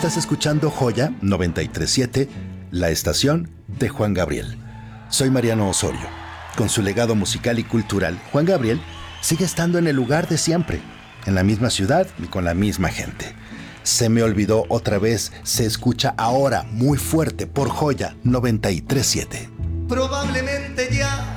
Estás escuchando Joya 937, la estación de Juan Gabriel. Soy Mariano Osorio. Con su legado musical y cultural, Juan Gabriel sigue estando en el lugar de siempre, en la misma ciudad y con la misma gente. Se me olvidó otra vez, se escucha ahora muy fuerte por Joya 937. Probablemente ya